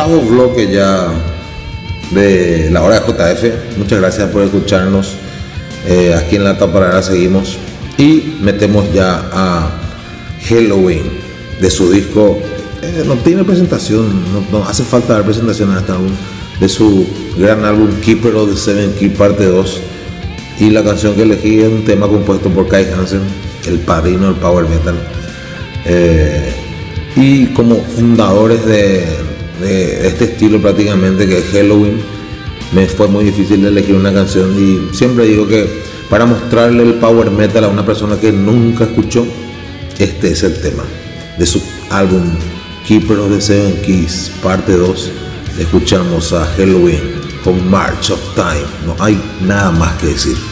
octavo bloque ya de la hora de JF. Muchas gracias por escucharnos. Aquí en La Taparada seguimos y metemos ya a Helloween de su disco. No tiene presentación, no hace falta dar presentación a este álbum, de su gran álbum Keeper of the Seven Keys parte 2. Y la canción que elegí es un tema compuesto por Kai Hansen, el padrino del power metal. Y como fundadores de este estilo prácticamente, que es Helloween, me fue muy difícil de elegir una canción, y siempre digo que para mostrarle el power metal a una persona que nunca escuchó, este es el tema de su álbum Keeper of the Seven Keys parte 2. Escuchamos a Helloween con March of Time. No hay nada más que decir.